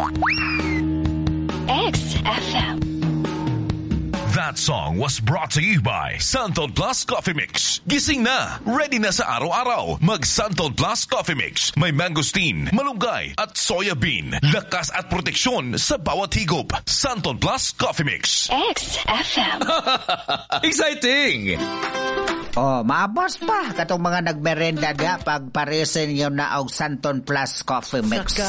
XFM. That song was brought to you by Santon Plus Coffee Mix. Gising na, ready na sa araw-araw. Mag Santon Plus Coffee Mix. May mangosteen, malunggay at soya bean. Lakas at proteksyon sa bawat higop. Santon Plus Coffee Mix. XFM. Exciting! Oh, maabos pa katong mga nagmerenda da pag paresin yun na og Santon Plus Coffee Mix.